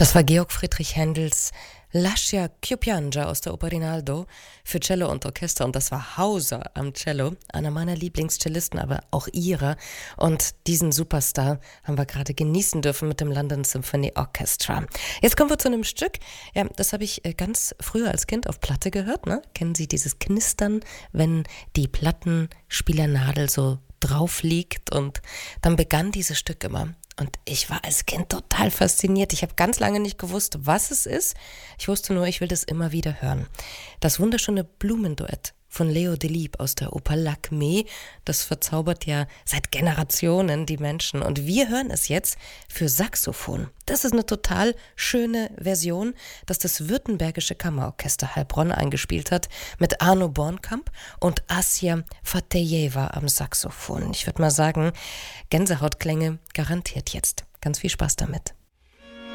Das war Georg Friedrich Händels Lascia più piange aus der Oper Rinaldo für Cello und Orchester, und das war Hauser am Cello, einer meiner Lieblingscellisten, aber auch ihrer, und diesen Superstar haben wir gerade genießen dürfen mit dem London Symphony Orchestra. Jetzt kommen wir zu einem Stück, ja, das habe ich ganz früher als Kind auf Platte gehört, ne? Kennen Sie dieses Knistern, wenn die Plattenspielernadel so drauf liegt, und dann begann dieses Stück immer. Und ich war als Kind total fasziniert. Ich habe ganz lange nicht gewusst, was es ist. Ich wusste nur, ich will das immer wieder hören. Das wunderschöne Blumenduett von Leo Delibes aus der Oper Lakmé, das verzaubert ja seit Generationen die Menschen. Und wir hören es jetzt für Saxophon. Das ist eine total schöne Version, dass das Württembergische Kammerorchester Heilbronn eingespielt hat, mit Arno Bornkamp und Asja Fatejeva am Saxophon. Ich würde mal sagen, Gänsehautklänge garantiert jetzt. Ganz viel Spaß damit.